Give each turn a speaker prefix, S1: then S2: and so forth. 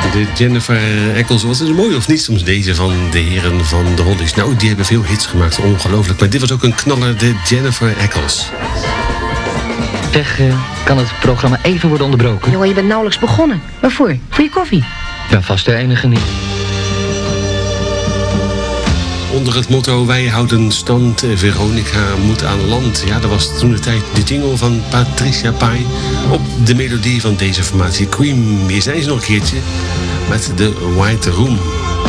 S1: De Jennifer Eccles, was het mooi of niet soms deze van de heren van de Hollies? Nou, die hebben veel hits gemaakt, ongelooflijk. Maar dit was ook een knaller, de Jennifer Eccles.
S2: Zeg, kan het programma even worden onderbroken?
S3: Joh, je bent nauwelijks begonnen. Waarvoor? Voor je koffie?
S2: Ik ben vast de enige niet.
S1: Onder het motto wij houden stand, Veronica moet aan land. Ja, dat was toen de tijd de jingle van Patricia Pai op de melodie van deze formatie Cream. Hier zijn ze nog een keertje met de White Room.